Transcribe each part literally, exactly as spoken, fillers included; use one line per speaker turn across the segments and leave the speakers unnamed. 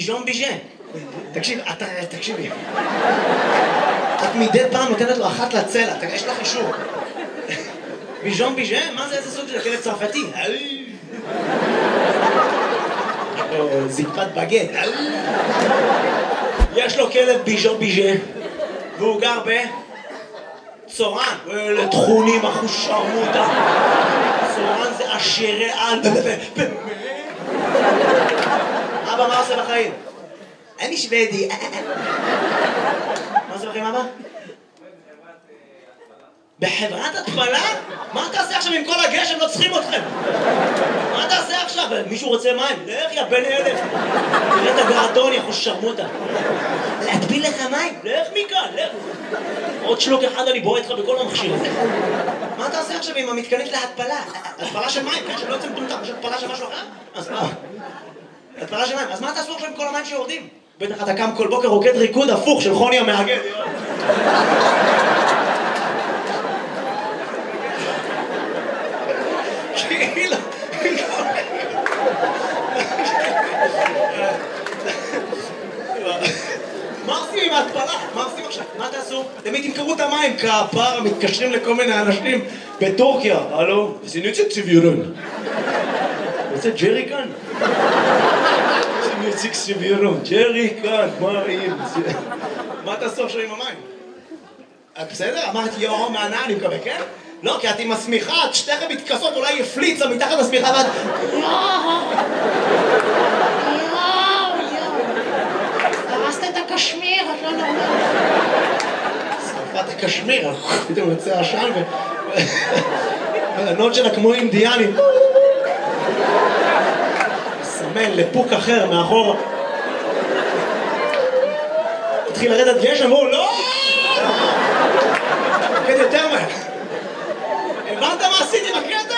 ביז'ון ביז'ה. תקשיב, אתה, תקשיבי. את מדי פעם נותנת לו אחת לצלע, יש לך אישור. ביז'ון ביז'ה? מה זה, איזה סוג של כלב צרפתי? זקפת בגט. יש לו כלב ביז'ון ביז'ה, והוא גר בצורן. אלה תכונים אחוש שרמוטה. צורן זה עשירי על. אבא, מה עושה בחיים? אני שוודי. מה עושה בחיים, אבא? בחברת התפלה? מה תעשה עכשיו עם כל הגשם? לא צריכים אתכם. מה תעשה עכשיו? מישהו רוצה מים? לך יא בן אלף. תראה את הגרדון, יא חוש שרמוטה. להטביל לך מים? לך מכאן, לך. עוד שלוק אחד אני בועט לך בכל המכשיר הזה. מה תעשה עכשיו עם המתקנית להתפלה? התפלה של מים, כן? שלא יוצא מטומטם. יש התפלה של משהו אחר? אז מה? התפלה של מים. אז מה תעשו עכשיו עם כל המים שיורדים? בטח אתה קם כל בוקר רוקד ריקוד הפוך של חוני המהגד. כאילו... מה עושים עם ההתפלה? מה עושים עכשיו? מה תעשו? תמיד תמכרו את המים, כפרה, מתקשרים לכל מיני אנשים בטורקיה. הלו? זה נציג סיבירון. זה ג'רי כאן? זה נציג סיבירון. ג'רי כאן, מה אם? מה תעשו עכשיו עם המים? את בסדר? אמרתי יאו מענה, אני מקווה, כן? לא, כי את עם השמיכה, את שתיכם מתכסות, אולי יפליצה מתחת לשמיכה ואת... יואו! יואו! יואו! הרסת את הקשמיר, את לא נורמלית. שרפת הקשמיר, פתאום יוצא עשן ו... הנוד שלה כמו אינדיאנים. סמן לפוק אחר מאחור. התחיל לרדת גשם, והוא לא! כן, יותר מהר. הבנת מה עשיתי בקטע?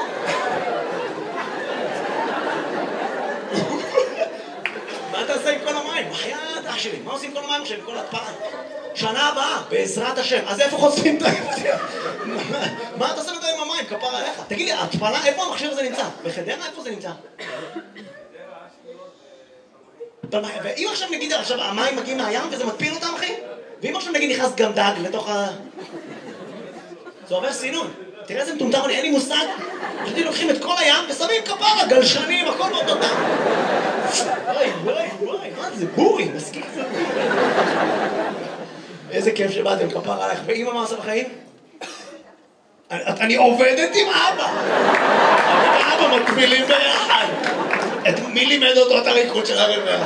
מה תעשה עם כל המים? בחייאת אח שלי, מה עושים עם כל המים עכשיו, עם כל התפלה? שנה הבאה, בעזרת השם. אז איפה חושפים את ההפתיע? מה אתה עושה לזה עם המים? כפר עליך. תגיד לי, התפלה, איפה המכשיר הזה נמצא? בחדרה? איפה זה נמצא? ואם עכשיו נגיד, עכשיו המים מגיעים מהים וזה מטפיל אותם, אחי? ואם עכשיו נגיד נכנס גם דג לתוך ה... זה עובר סינון. תראה איזה מטומטם, אין לי מושג. פשוט לוקחים את כל הים ושמים כפרה, גלשנים, הכל באותו דם. וואי, וואי, וואי, מה זה? בורי, מסכים זה בורי. איזה כיף שבאתם, כפרה עליך. ואמא מה עושה בחיים? אני עובדת עם אבא. אני ואבא מקבילים ביחד. מי לימד אותו את הריקוד של הרבע?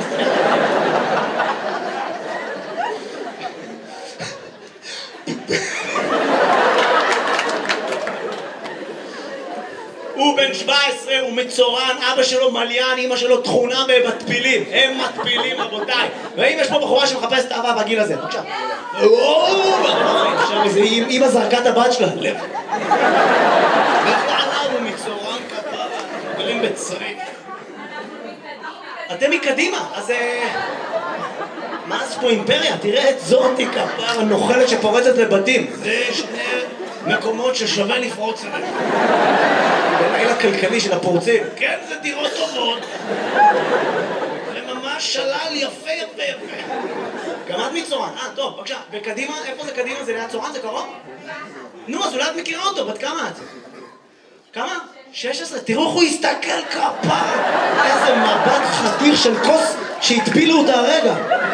הוא בן שבע עשרה, הוא מצורן, אבא שלו מליין, אמא שלו תכונה במטפילים. הם מטפילים, רבותיי. ואם יש פה בחורה שמחפשת אהבה בגיל הזה, בבקשה. עכשיו איזה אמא זרקה את הבת שלה. לב. ועליו הוא מצורן כפרה, גרים בצריף. אתם מקדימה, אז... מה זה פה אימפריה? תראה את זאתי כפרה נוחלת שפורצת לבתים. זה שני מקומות ששווה לפרוץ אליהם. בליל הכלכלי של הפורצים. כן, זה דירות טובות. זה ממש שלל יפה יפה יפה. גם את מצורן. אה, טוב, בבקשה. וקדימה, איפה זה קדימה? זה ליד צורן? זה קרוב? נו, אז אולי את מכירה אותו. בת כמה את? כמה? שש עשרה. תראו איך הוא הסתכל כפרה. איזה מבט חתיך של כוס שהטפילו אותה הרגע.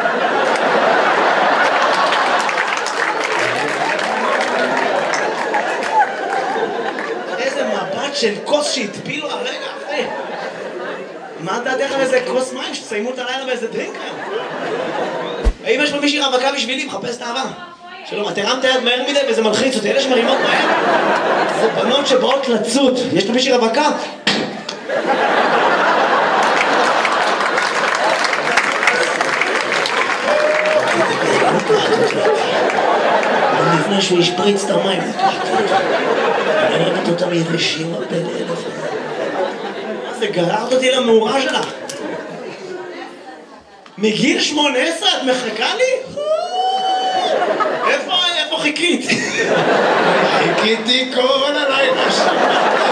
של כוס שהטפילו הרגע, אחי. מה דעתך על איזה כוס מים שתסיימו את הלילה באיזה דרינק היום? האם יש פה מישהי רווקה בשבילי? מחפש את האהבה. שלום, את הרמת היד מהר מדי וזה מלחיץ אותי, אלה שמרימות מהר. זה בנות שבאות לצוד. יש פה מישהי רווקה? לפני שהוא ישפריץ את המים. אני ראית אותם יבשים הרבה לאלף. מה זה, גררת אותי למאורה שלך? מגיל שמונה עשרה את מחכה לי? איפה, איפה חיכית? חיכיתי כל הלילה שם.